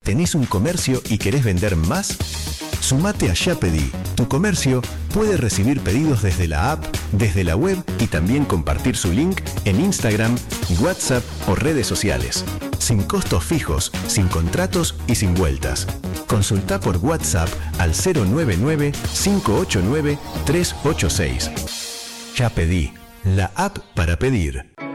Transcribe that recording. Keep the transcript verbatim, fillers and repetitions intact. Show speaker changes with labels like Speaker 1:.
Speaker 1: ¿Tenés un comercio y querés vender más? Sumate a Ya Pedí. Tu comercio puede recibir pedidos desde la app, desde la web y también compartir su link en Instagram, WhatsApp o redes sociales. Sin costos fijos, sin contratos y sin vueltas. Consulta por WhatsApp al cero nueve nueve, cinco ocho nueve, tres ocho seis. Ya Pedí, la app para pedir.